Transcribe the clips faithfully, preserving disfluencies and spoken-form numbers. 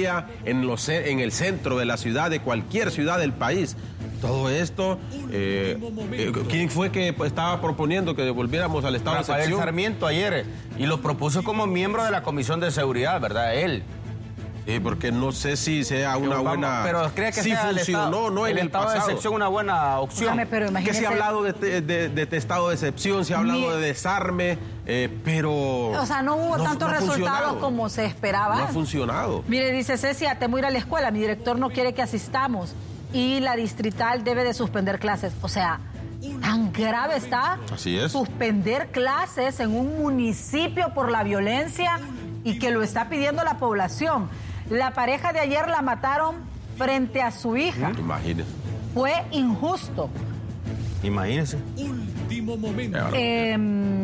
día en, los, en el centro de la ciudad, de cualquier ciudad del país. Todo esto, eh, eh, ¿quién fue que estaba proponiendo que devolviéramos al estado Rafael de excepción? Sarmiento ayer, y lo propuso como miembro de la Comisión de Seguridad, ¿verdad? Él. Sí, porque no sé si sea una Vamos, buena... pero cree que sí sea funcionó, el estado, no en el el estado pasado. de excepción una buena opción. Dígame, pero Que imagínese... se ha hablado de, de, de, de estado de excepción, se ha hablado Mi... de desarme, eh, pero... O sea, no hubo no, tantos no resultados como se esperaba. No ha funcionado. Mire, dice Cecia, temo ir a la escuela, mi director no quiere que asistamos y la distrital debe de suspender clases. O sea, tan grave está. Así es. Suspender clases en un municipio por la violencia y que lo está pidiendo la población. La pareja de ayer la mataron frente a su hija. Imagínese. Fue injusto. Imagínese. Último momento. Eh,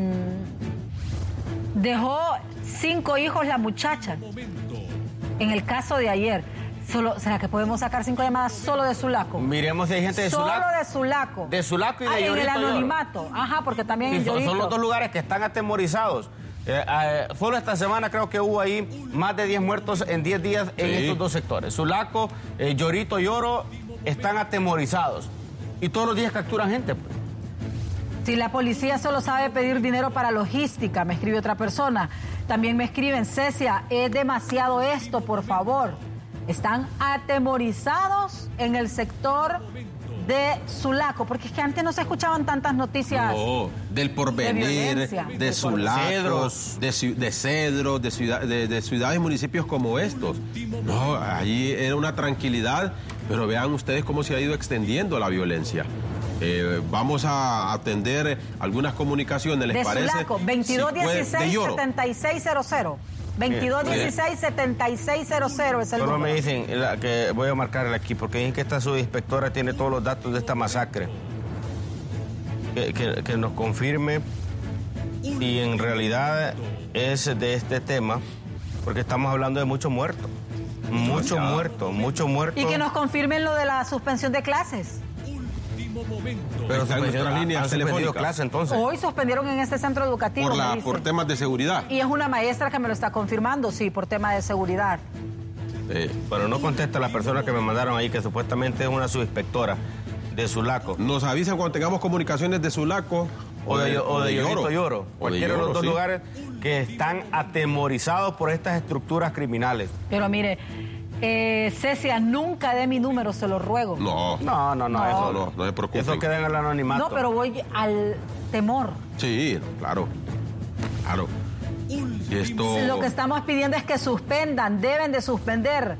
dejó cinco hijos la muchacha. En el caso de ayer. Solo, ¿será que podemos sacar cinco llamadas solo de Sulaco? Miremos si hay gente de Solo Sulaco. de Sulaco. De Sulaco y de ah, Yorito. En el Lloro. anonimato. Ajá, porque también en Sí, son, Yorito. son los dos lugares que están atemorizados. Eh, eh, solo esta semana creo que hubo ahí más de diez muertos en diez días en Sí. estos dos sectores. Sulaco, eh, Yorito y Oro están atemorizados. Y todos los días capturan gente, pues. Si la policía solo sabe pedir dinero para logística, me escribe otra persona. También me escriben, Cecia, es demasiado esto, por favor. Están atemorizados en el sector de Sulaco, porque es que antes no se escuchaban tantas noticias. No, del Porvenir, de, de, de Sulaco, Cedros. de, de Cedros, de, ciudad, de, de ciudades y municipios como estos. No, allí era una tranquilidad, pero vean ustedes cómo se ha ido extendiendo la violencia. Eh, vamos a atender algunas comunicaciones, ¿les de parece? Sulaco, veintidós dieciséis setenta y seis cero cero. veintidós dieciséis setenta y seis cero cero es el Solo número. me dicen la, que voy a marcarle aquí, porque dicen que esta subinspectora tiene todos los datos de esta masacre. Que, que, que nos confirme y en realidad es de este tema, porque estamos hablando de muchos muertos. Muchos muertos, muchos muertos. Y que nos confirmen lo de la suspensión de clases. Pero Está en suspendió- nuestras líneas han suspendido telefónicas. clase entonces. Hoy suspendieron en este centro educativo. Por, me la, dice. por temas de seguridad. Y es una maestra que me lo está confirmando, sí, por tema de seguridad. Eh, Pero no contesta la persona que me mandaron ahí, que supuestamente es una subinspectora de Sulaco. nos avisan cuando tengamos comunicaciones de Sulaco O de, o de Yorito Lloro. O de Cualquiera de Lloro, los dos sí. lugares que están atemorizados por estas estructuras criminales. Pero mire, eh, Cecia, nunca dé mi número, se lo ruego. No, No, no, no, No. eso no, no se preocupen. Eso queda en el anonimato. No, pero voy al temor. Sí, claro, claro. Y esto... Lo que estamos pidiendo es que suspendan, deben de suspender.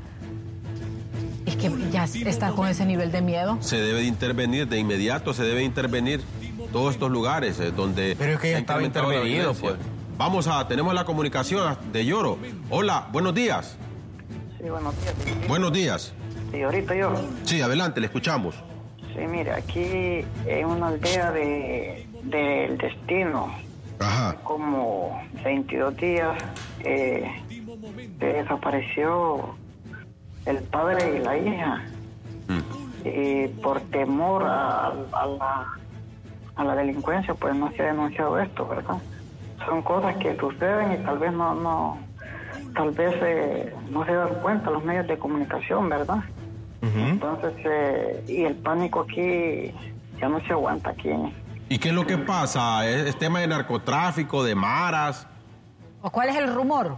Es que ya está con ese nivel de miedo. Se debe de intervenir, de inmediato se debe intervenir todos estos lugares eh, donde... Pero es que ya se ha estaba incrementado la intervenido, violencia. pues. Vamos a, tenemos la comunicación de Lloro. Hola, buenos días. Sí, buenos días. Buenos días. Sí, ahorita yo. Sí, adelante, le escuchamos. Sí, mire, aquí en una aldea de del Destino, Ajá. como veintidós días, eh, se desapareció el padre y la hija. Y por temor a, a la a la delincuencia, pues no se ha denunciado esto, ¿verdad? Son cosas que suceden y tal vez no, no tal vez eh, no se dan cuenta los medios de comunicación, ¿verdad? Uh-huh. Entonces, eh, y el pánico aquí ya no se aguanta aquí. ¿Y qué es lo que pasa? ¿Es, es tema de narcotráfico, de maras? ¿O cuál es el rumor?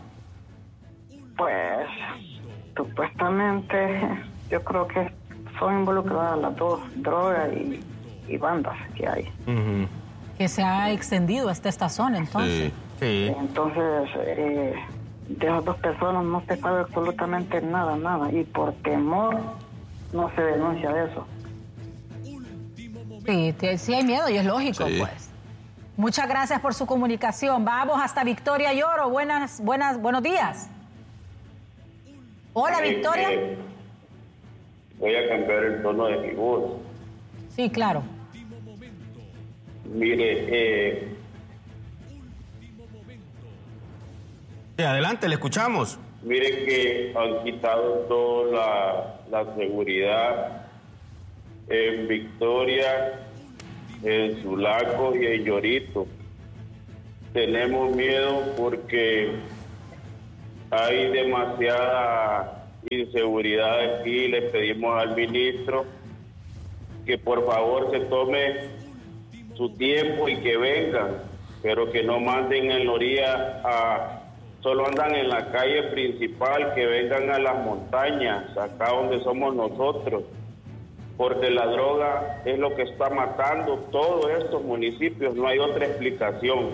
Pues, supuestamente, yo creo que son involucradas las dos, drogas y, y bandas que hay. Ujú. Que se ha extendido hasta esta zona, entonces. Sí. Entonces, eh, de esas dos personas no se sabe absolutamente nada, nada. Y por temor no se denuncia de eso. Sí, te- sí hay miedo y es lógico, Sí. pues. Muchas gracias por su comunicación. Vamos hasta Victoria Lloro. Buenas, buenas, buenos días. Hola, Eh, Victoria. eh, voy a cambiar el tono de mi voz. Sí, claro. Mire, eh, Sí, adelante, le escuchamos. mire que han quitado toda la, la seguridad en Victoria, en Sulaco y en Yorito. Tenemos miedo porque hay demasiada y seguridad aquí, le pedimos al ministro que por favor se tome su tiempo y que vengan, pero que no manden en la orilla a, solo andan en la calle principal, que vengan a las montañas, acá donde somos nosotros, porque la droga es lo que está matando todos estos municipios, no hay otra explicación.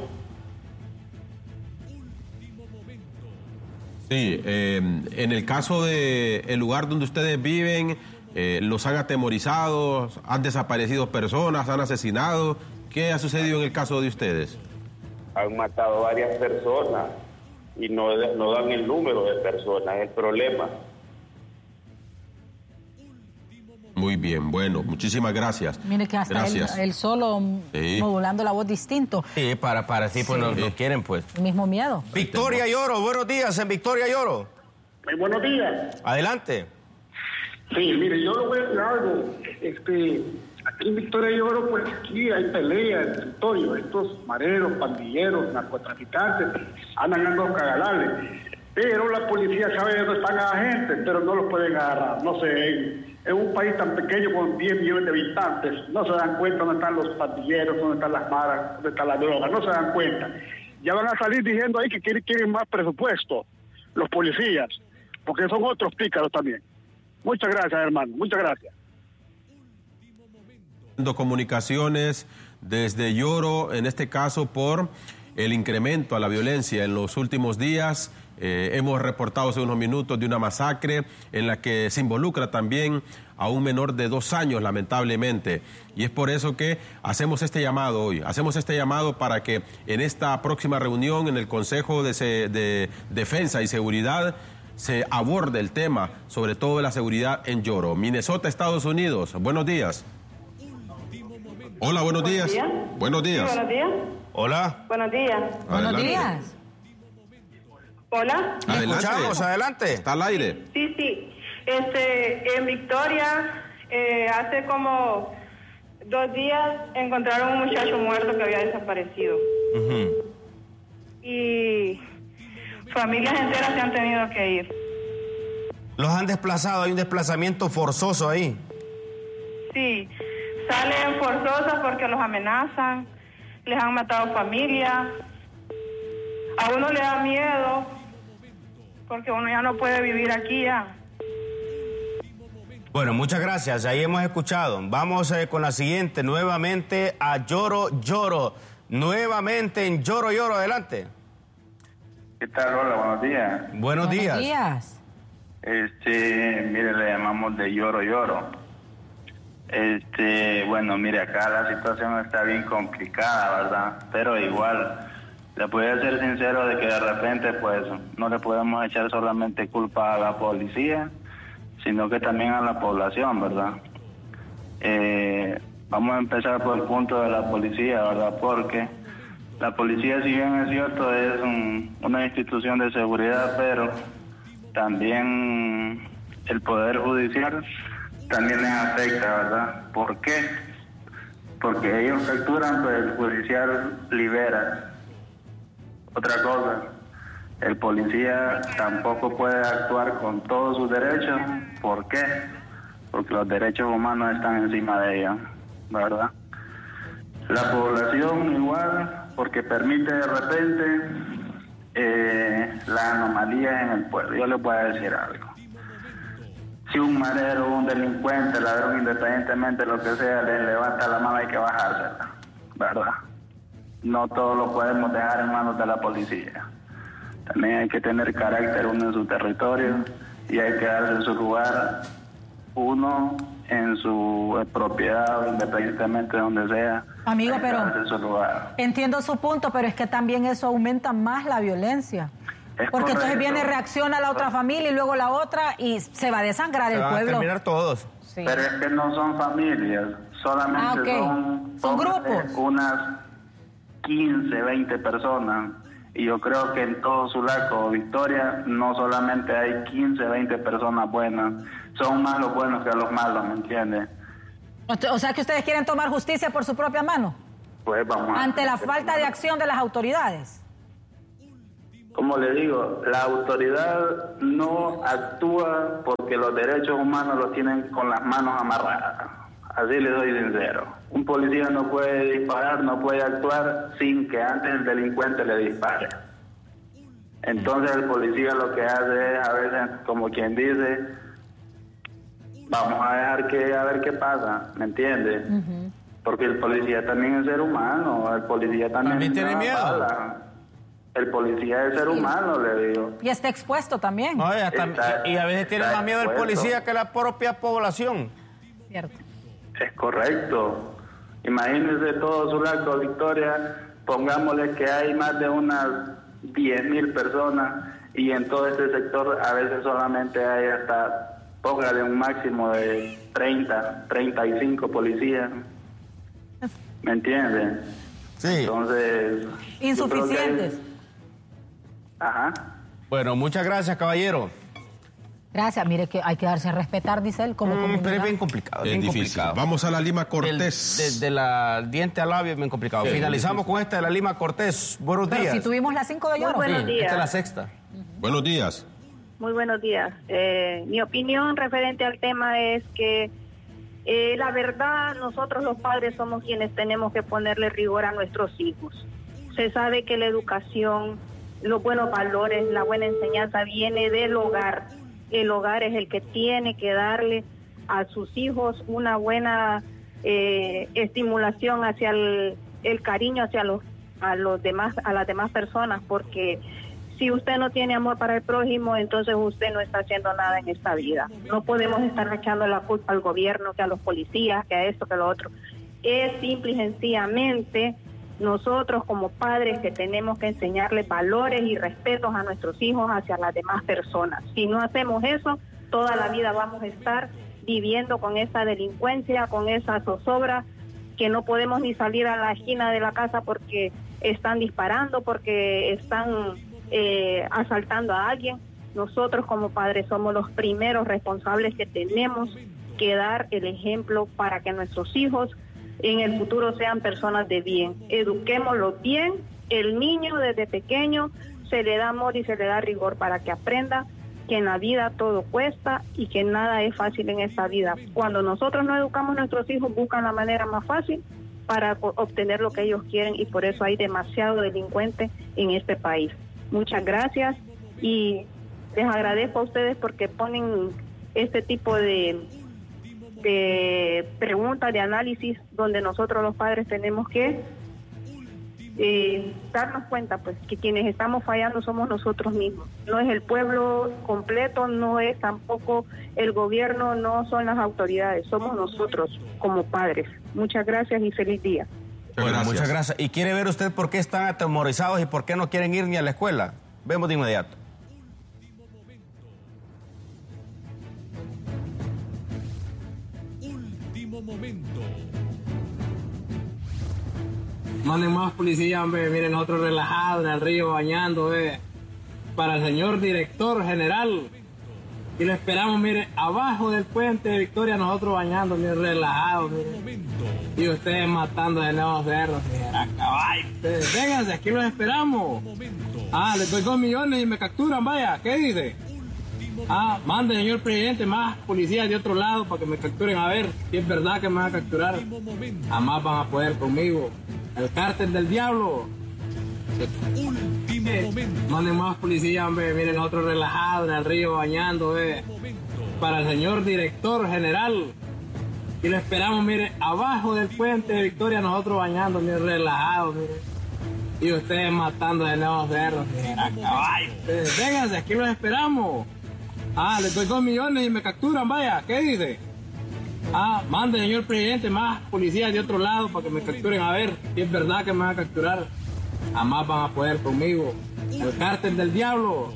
Sí, eh, en el caso de el lugar donde ustedes viven, eh, los han atemorizado, han desaparecido personas, han asesinado. ¿Qué ha sucedido en el caso de ustedes? Han matado varias personas y no, no dan el número de personas, es el problema. Muy bien, bueno, muchísimas gracias. Mire que hasta él, él solo sí. modulando la voz distinto. Sí, para, para sí, pues sí. no, no quieren, pues. El mismo miedo. Victoria Lloro, buenos días en Victoria Lloro. Muy buenos días. Adelante. Sí, mire, yo le voy a decir algo. Este, aquí en Victoria Lloro, pues aquí hay pelea en el territorio. Estos mareros, pandilleros, narcotraficantes, andan dando cagalales. Pero la policía sabe dónde están a la gente, pero no los pueden agarrar. No sé, en un país tan pequeño con diez millones de habitantes, no se dan cuenta dónde están los pandilleros, dónde están las maras, dónde está la droga, no se dan cuenta. Ya van a salir diciendo ahí que quieren, quieren más presupuesto, los policías, porque son otros pícaros también. Muchas gracias, hermano, muchas gracias. Comunicaciones desde Lloro, en este caso por el incremento a la violencia en los últimos días. Eh, hemos reportado hace unos minutos de una masacre en la que se involucra también a un menor de dos años, lamentablemente. Y es por eso que hacemos este llamado hoy. Hacemos este llamado para que en esta próxima reunión en el Consejo de, Se- de Defensa y Seguridad se aborde el tema, sobre todo de la seguridad en Lloro. Minnesota, Estados Unidos. Buenos días. Hola, buenos días. días. Buenos días. Sí, buenos días. Hola. Buenos días. Buenos Adelante. días. Hola. Adelante. Escuchamos, adelante. Está al aire. Sí, sí. Este, en Victoria, eh, hace como dos días encontraron un muchacho muerto que había desaparecido. Uh-huh. Y familias enteras se han tenido que ir. Los han desplazado, hay un desplazamiento forzoso ahí. Sí, salen forzosas porque los amenazan, les han matado familias. A uno le da miedo porque uno ya no puede vivir aquí ya. Bueno, muchas gracias, ahí hemos escuchado. Vamos eh, con la siguiente, nuevamente a Lloro Lloro. Nuevamente en Lloro Lloro, adelante. ¿Qué tal? Hola, buenos días. Buenos días. Buenos días. Este, mire, le llamamos de Lloro Lloro. Este, bueno, mire, acá la situación está bien complicada, ¿verdad? Pero igual, le voy a ser sincero de que de repente, pues, no le podemos echar solamente culpa a la policía, sino que también a la población, ¿verdad? Eh, vamos a empezar por el punto de la policía, ¿verdad? Porque la policía, si bien es cierto, es un, una institución de seguridad, pero también el Poder Judicial también les afecta, ¿verdad? ¿Por qué? Porque ellos capturan, pero el judicial libera. Otra cosa, el policía tampoco puede actuar con todos sus derechos. ¿Por qué? Porque los derechos humanos están encima de ellos, ¿verdad? La población igual, porque permite de repente eh, las anomalías en el pueblo. Yo les voy a decir algo. Si un marero, un delincuente, ladrón, independientemente de lo que sea, le levanta la mano, hay que bajársela, ¿verdad? No todo lo podemos dejar en manos de la policía. También hay que tener carácter uno en su territorio y hay que darle su lugar uno en su propiedad, independientemente de donde sea. Amigo, pero su lugar. Entiendo su punto, pero es que también eso aumenta más la violencia. Es Porque correcto. entonces viene, reacciona la otra familia y luego la otra y se va a desangrar Se el van pueblo. a terminar todos. Sí. Pero es que no son familias, solamente Ah, ok. son, Son grupos. eh, unas quince, veinte personas. Y yo creo que en todo Sulaco, Victoria, no solamente hay quince, veinte personas buenas, son más los buenos que los malos, ¿me entiendes? O o sea que ustedes quieren tomar justicia por su propia mano, Pues vamos a... ante la falta de acción de las autoridades. como le digo, la autoridad no actúa porque los derechos humanos los tienen con las manos amarradas. Así le doy sincero. Un policía no puede disparar, no puede actuar sin que antes el delincuente le dispare. Entonces el policía lo que hace es a veces, como quien dice, vamos a dejar que a ver qué pasa, ¿me entiende? Uh-huh. Porque el policía también es ser humano, el policía también, ¿También tiene miedo? Bala. El policía es ser humano, le digo. Y está expuesto también. No, y, hasta, está, y a veces tiene más miedo expuesto. El policía que la propia población. Cierto. Es correcto. Imagínense todo Sulaco, Victoria, pongámosle que hay más de unas diez mil personas y en todo este sector a veces solamente hay hasta, póngale un máximo de treinta, treinta y cinco policías. ¿Me entienden? Sí. Entonces... Insuficientes. Hay... Ajá. Bueno, muchas gracias, caballero. Gracias, mire que hay que darse a respetar, dice él, como mm, Pero es bien complicado, es bien difícil. complicado. Vamos a la Lima Cortés. Desde de, de la diente al labio es bien complicado. Sí, finalizamos con esta de la Lima Cortés. Buenos Pero días. si tuvimos las cinco de lloro. Muy buenos sí, días. Esta es la sexta. Uh-huh. Buenos días. Muy buenos días. Eh, mi opinión referente al tema es que eh, la verdad nosotros los padres somos quienes tenemos que ponerle rigor a nuestros hijos. Se sabe que la educación, los buenos valores, la buena enseñanza viene del hogar. El hogar es el que tiene que darle a sus hijos una buena eh, estimulación hacia el, el cariño hacia los a los demás a las demás personas, porque si usted no tiene amor para el prójimo, entonces usted no está haciendo nada en esta vida. No podemos estar echando la culpa al gobierno, que a los policías, que a esto, que a lo otro. Es simple y sencillamente nosotros como padres que tenemos que enseñarles valores y respetos a nuestros hijos hacia las demás personas. Si no hacemos eso, toda la vida vamos a estar viviendo con esa delincuencia, con esa zozobra, que no podemos ni salir a la esquina de la casa porque están disparando, porque están eh, asaltando a alguien. Nosotros como padres somos los primeros responsables que tenemos que dar el ejemplo para que nuestros hijos en el futuro sean personas de bien. Eduquémoslos bien. El niño desde pequeño se le da amor y se le da rigor para que aprenda que en la vida todo cuesta y que nada es fácil en esta vida. Cuando nosotros no educamos a nuestros hijos, buscan la manera más fácil para obtener lo que ellos quieren, y por eso hay demasiado delincuente en este país. Muchas gracias y les agradezco a ustedes porque ponen este tipo de de preguntas, de análisis, donde nosotros los padres tenemos que eh, darnos cuenta pues que quienes estamos fallando somos nosotros mismos. No es el pueblo completo, no es tampoco el gobierno, no son las autoridades, somos nosotros como padres. Muchas gracias y feliz día. Bueno, gracias. muchas gracias. ¿Y quiere ver usted por qué están atemorizados y por qué no quieren ir ni a la escuela? Vemos de inmediato. Momento. Manden más policía, hombre. Miren, nosotros relajados en el río, bañando, ve. Para el señor director general. Y lo esperamos, mire, abajo del puente de Victoria, nosotros bañando, miren, relajados, mire. Y ustedes matando de nuevos cerros, mira, caballo. Ustedes, vénganse, aquí los esperamos. Ah, les doy dos millones y me capturan, vaya. ¿Qué dice? Ah, mande, señor presidente, más policías de otro lado para que me capturen. A ver, si es verdad que me van a capturar. Jamás van a poder conmigo. El cártel del diablo. Eh, manden más policías, hombre. Miren, nosotros relajados en el río, bañando, ve. Para el señor director general. Y lo esperamos, mire, abajo del puente de Victoria, nosotros bañando, miren, relajados, mire. Y ustedes matando de nuevos cerros, mira, caballo. Ustedes, vénganse, aquí los esperamos. Ah, les doy dos millones y me capturan, vaya. ¿Qué dice? Ah, mande, señor presidente, más policías de otro lado para que me capturen. A ver, si es verdad que me van a capturar. Jamás van a poder conmigo. El cártel del diablo.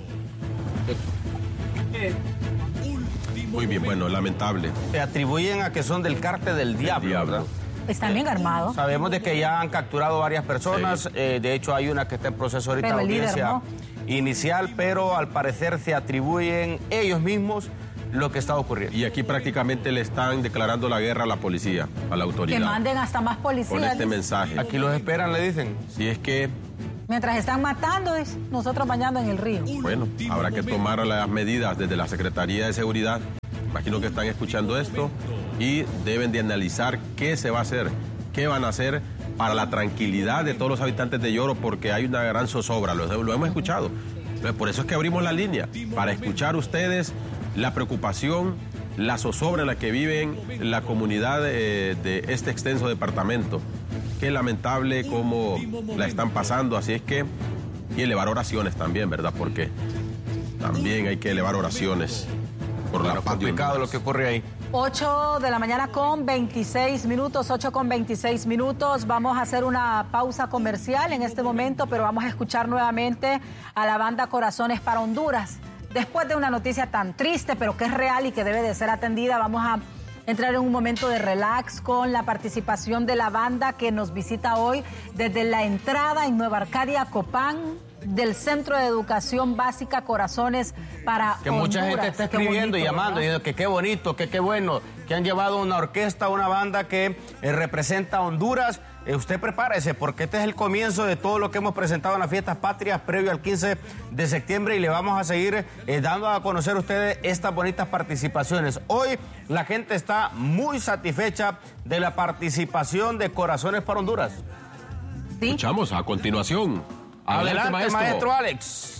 Muy bien, bueno, lamentable. Se atribuyen a que son del cártel del diablo, diablo. ¿verdad? Están bien armados. Sabemos de que ya han capturado varias personas. Sí. Eh, de hecho, hay una que está en proceso ahorita de audiencia líder, ¿no? inicial, pero al parecer se atribuyen ellos mismos lo que está ocurriendo. Y aquí prácticamente le están declarando la guerra a la policía, a la autoridad. Que manden hasta más policías. Con este mensaje. Aquí los esperan, le dicen. Si es que Mientras están matando, es nosotros bañando en el río. Bueno, habrá que tomar las medidas desde la Secretaría de Seguridad. Imagino que están escuchando esto y deben de analizar qué se va a hacer, qué van a hacer para la tranquilidad de todos los habitantes de Yoro, porque hay una gran zozobra, lo, lo hemos escuchado. Por eso es que abrimos la línea, para escuchar ustedes la preocupación, la zozobra en la que viven la comunidad de, de este extenso departamento. Qué lamentable cómo la están pasando, así es que, y elevar oraciones también, ¿verdad? Porque también hay que elevar oraciones por la paz de complicado lo que ocurre ahí. ocho de la mañana con veintiséis minutos, ocho con veintiséis minutos. Vamos a hacer una pausa comercial en este momento, pero vamos a escuchar nuevamente a la banda Corazones para Honduras. Después de una noticia tan triste, pero que es real y que debe de ser atendida, vamos a entrar en un momento de relax con la participación de la banda que nos visita hoy desde la entrada en Nueva Arcadia, Copán, del Centro de Educación Básica Corazones para Que Honduras. mucha gente está escribiendo bonito, y llamando, ¿verdad? Diciendo que qué bonito, que qué bueno, que han llevado una orquesta, una banda que eh, representa a Honduras. Eh, usted prepárese, porque este es el comienzo de todo lo que hemos presentado en las fiestas patrias previo al quince de septiembre, y le vamos a seguir eh, dando a conocer a ustedes estas bonitas participaciones. Hoy la gente está muy satisfecha de la participación de Corazones para Honduras. ¿Sí? Escuchamos a continuación. Adelante, Adelante maestro. maestro Alex.